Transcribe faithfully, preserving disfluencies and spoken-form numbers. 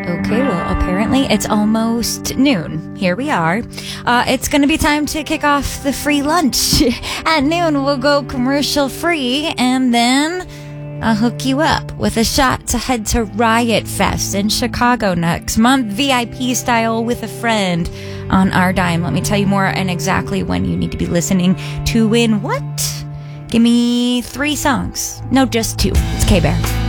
Okay, well, apparently it's almost noon. Here we are. Uh, it's going to be time to kick off the free lunch. At noon, we'll go commercial free, and then I'll hook you up with a shot to head to Riot Fest in Chicago next month, V I P style with a friend on our dime. Let me tell you more and exactly when you need to be listening to win what? Give me three songs. No, just two. It's K-Bear.